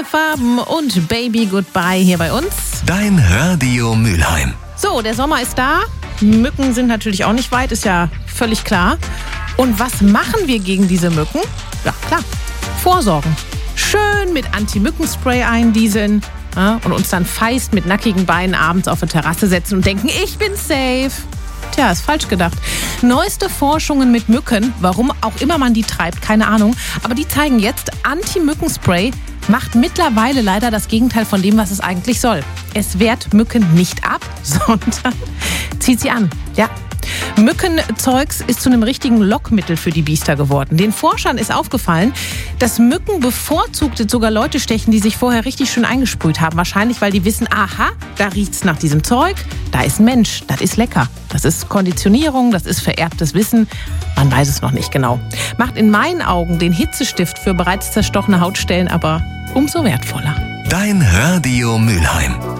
Viele Farben und Baby Goodbye hier bei uns. Dein Radio Mülheim. So, der Sommer ist da. Mücken sind natürlich auch nicht weit, ist ja völlig klar. Und was machen wir gegen diese Mücken? Ja, klar, vorsorgen. Schön mit Anti-Mückenspray eindieseln, ja, und uns dann feist mit nackigen Beinen abends auf eine Terrasse setzen und denken, ich bin safe. Tja, ist falsch gedacht. Neueste Forschungen mit Mücken, warum auch immer man die treibt, keine Ahnung, aber die zeigen jetzt, Anti-Mückenspray macht mittlerweile leider das Gegenteil von dem, was es eigentlich soll. Es wehrt Mücken nicht ab, sondern zieht sie an. Ja. Mückenzeugs ist zu einem richtigen Lockmittel für die Biester geworden. Den Forschern ist aufgefallen, dass Mücken bevorzugt sogar Leute stechen, die sich vorher richtig schön eingesprüht haben. Wahrscheinlich, weil die wissen, aha, da riecht's nach diesem Zeug, da ist ein Mensch, das ist lecker. Das ist Konditionierung, das ist vererbtes Wissen. Man weiß es noch nicht genau. Macht in meinen Augen den Hitzestift für bereits zerstochene Hautstellen aber umso wertvoller. Dein Radio Mülheim.